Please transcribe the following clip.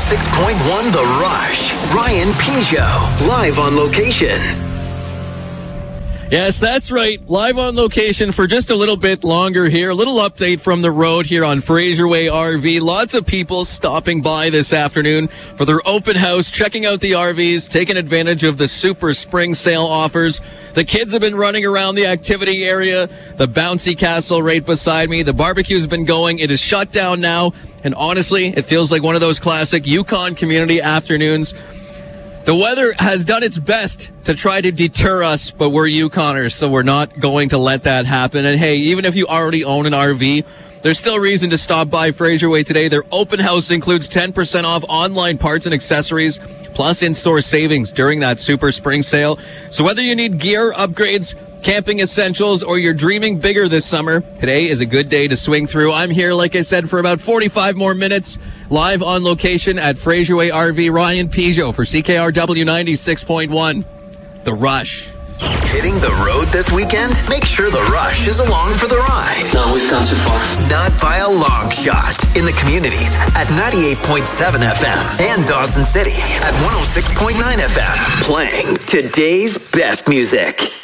106.1 The Rush. Ryan Peugeot, live on location. Yes, that's right. Live on location for just a little bit longer here. A little update from the road here on Fraser Way RV. Lots of people stopping by this afternoon for their open house, checking out the RVs, taking advantage of the super spring sale offers. The kids have been running around the activity area, the bouncy castle right beside me. The barbecue's been going. It is shut down now. And honestly, it feels like one of those classic Yukon community afternoons. The weather has done its best to try to deter us, but we're Yukoners, so we're not going to let that happen. And hey, even if you already own an RV, there's still reason to stop by Fraser Way today. Their open house includes 10% off online parts and accessories, plus in-store savings during that super spring sale. So whether you need gear upgrades, camping essentials, or you're dreaming bigger this summer, today is a good day to swing through. I'm here, like I said, for about 45 more minutes, live on location at Fraser Way RV. Ryan Peugeot for CKRW 96.1. The Rush. Hitting the road this weekend? Make sure The Rush is along for the ride. No, we've gone too far. Not by a long shot. In the communities at 98.7 FM and Dawson City at 106.9 FM. Playing today's best music.